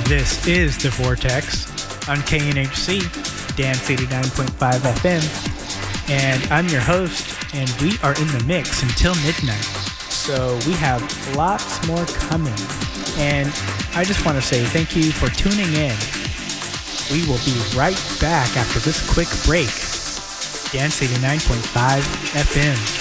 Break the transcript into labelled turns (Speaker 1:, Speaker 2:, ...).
Speaker 1: This is The Vortex on KNHC, Dance 89.5 FM. And I'm your host, and we are in the mix until midnight. So we have lots more coming. And I just want to say thank you for tuning in. We will be right back after this quick break. Dance 89.5 FM.